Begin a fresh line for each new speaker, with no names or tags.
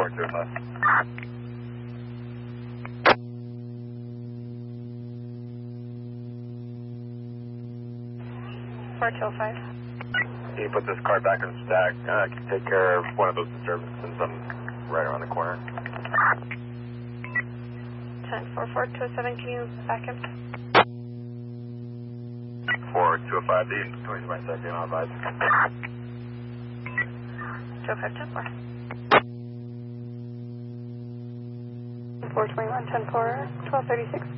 425.
425.
Can you put this car back in stack? Can you take care of one of those disturbances since I'm right around the corner?
1044 207, can you back in?
4205, the 20 second on advise.
205 10 4.
421 10 4, 1236.